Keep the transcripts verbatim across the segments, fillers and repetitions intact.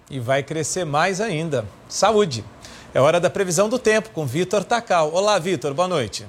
e vai crescer mais ainda. Saúde! É hora da previsão do tempo com Vitor Tacal. Olá, Vitor, boa noite.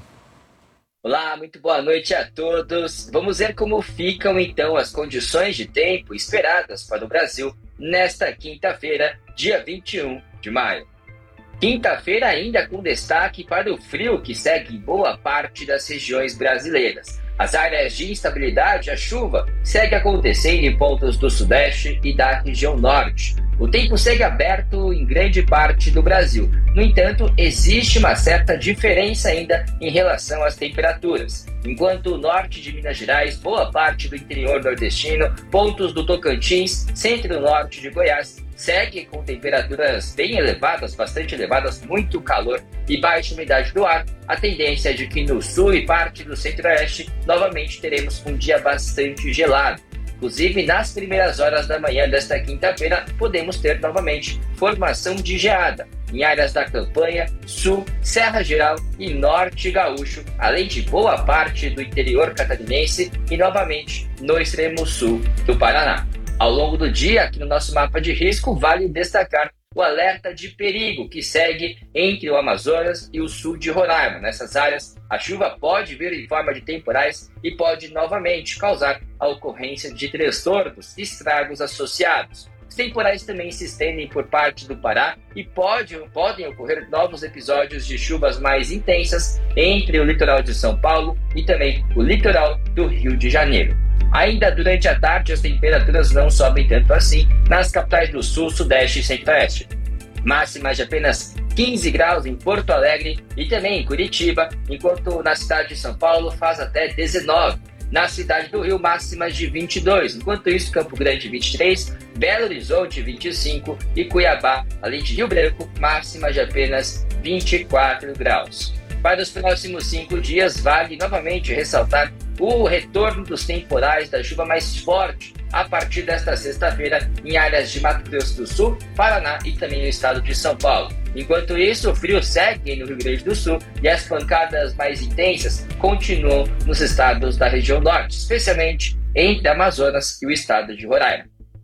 Olá, muito boa noite a todos. Vamos ver como ficam então as condições de tempo esperadas para o Brasil nesta quinta-feira, dia vinte e um de maio. Quinta-feira ainda com destaque para o frio que segue em boa parte das regiões brasileiras. As áreas de instabilidade, a chuva, segue acontecendo em pontos do Sudeste e da região Norte. O tempo segue aberto em grande parte do Brasil. No entanto, existe uma certa diferença ainda em relação às temperaturas. Enquanto o norte de Minas Gerais, boa parte do interior nordestino, pontos do Tocantins, centro-norte de Goiás, segue com temperaturas bem elevadas, bastante elevadas, muito calor e baixa umidade do ar. A tendência é de que no sul e parte do centro-oeste, novamente teremos um dia bastante gelado. Inclusive, nas primeiras horas da manhã desta quinta-feira, podemos ter novamente formação de geada em áreas da Campanha, Sul, Serra Geral e Norte Gaúcho, além de boa parte do interior catarinense e novamente no extremo sul do Paraná. Ao longo do dia, aqui no nosso mapa de risco, vale destacar o alerta de perigo que segue entre o Amazonas e o sul de Roraima. Nessas áreas, a chuva pode vir em forma de temporais e pode novamente causar a ocorrência de transtornos e estragos associados. Os temporais também se estendem por parte do Pará e pode, podem ocorrer novos episódios de chuvas mais intensas entre o litoral de São Paulo e também o litoral do Rio de Janeiro. Ainda durante a tarde, as temperaturas não sobem tanto assim nas capitais do Sul, Sudeste e Centro-Oeste. Máximas de apenas quinze graus em Porto Alegre e também em Curitiba, enquanto na cidade de São Paulo faz até dezenove. Na cidade do Rio, máximas de vinte e dois. Enquanto isso, Campo Grande vinte e três, Belo Horizonte vinte e cinco e Cuiabá, além de Rio Branco, máximas de apenas vinte e quatro graus. Para os próximos cinco dias, vale novamente ressaltar o retorno dos temporais da chuva mais forte a partir desta sexta-feira em áreas de Mato Grosso do Sul, Paraná e também no estado de São Paulo. Enquanto isso, o frio segue no Rio Grande do Sul e as pancadas mais intensas continuam nos estados da região norte, especialmente entre Amazonas e o estado de Roraima.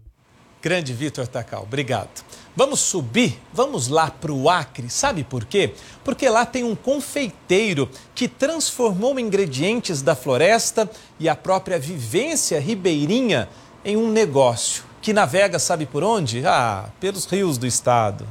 Grande Vitor Tacal, obrigado. Vamos subir? Vamos lá para o Acre. Sabe por quê? Porque lá tem um confeiteiro que transformou ingredientes da floresta e a própria vivência ribeirinha em um negócio que navega, sabe por onde? Ah, pelos rios do estado.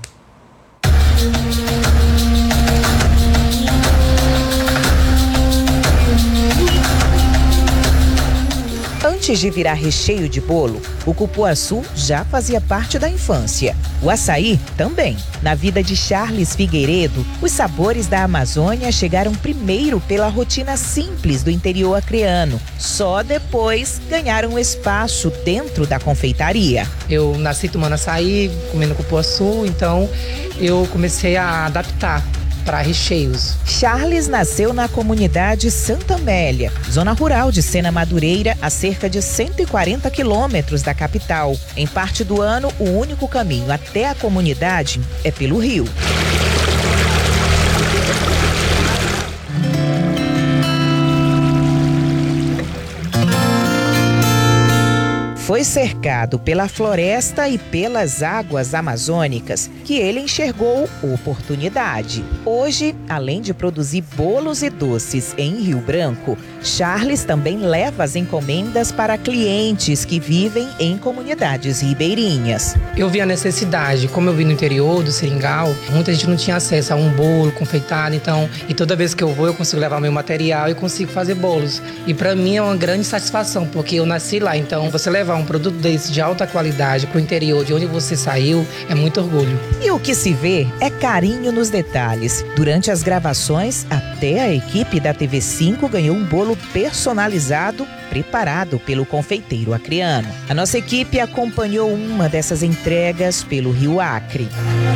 Antes de virar recheio de bolo, o cupuaçu já fazia parte da infância. O açaí também. Na vida de Charles Figueiredo, os sabores da Amazônia chegaram primeiro pela rotina simples do interior acreano. Só depois ganharam espaço dentro da confeitaria. Eu nasci tomando açaí, comendo cupuaçu, então eu comecei a adaptar para recheios. Charles nasceu na comunidade Santa Amélia, zona rural de Sena Madureira, a cerca de cento e quarenta quilômetros da capital. Em parte do ano, o único caminho até a comunidade é pelo rio. Foi cercado pela floresta e pelas águas amazônicas que ele enxergou oportunidade. Hoje, além de produzir bolos e doces em Rio Branco, Charles também leva as encomendas para clientes que vivem em comunidades ribeirinhas. Eu vi a necessidade, como eu vi no interior do Seringal, muita gente não tinha acesso a um bolo confeitado, então, e toda vez que eu vou eu consigo levar meu material e consigo fazer bolos. E para mim é uma grande satisfação, porque eu nasci lá, então você levar um produto desse de alta qualidade para o interior de onde você saiu é muito orgulho. E o que se vê é carinho nos detalhes. Durante as gravações, até a equipe da T V cinco ganhou um bolo personalizado preparado pelo confeiteiro acreano. A nossa equipe acompanhou uma dessas entregas pelo Rio Acre.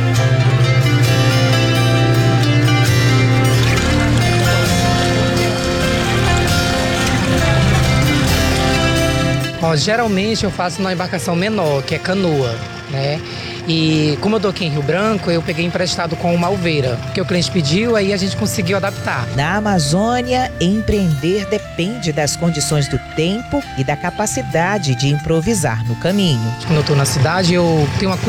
Ó, geralmente eu faço numa embarcação menor, que é canoa, né? E como eu tô aqui em Rio Branco, eu peguei emprestado com uma alveira, que o cliente pediu, aí a gente conseguiu adaptar. Na Amazônia, empreender depende das condições do tempo e da capacidade de improvisar no caminho. Quando eu tô na cidade, eu tenho uma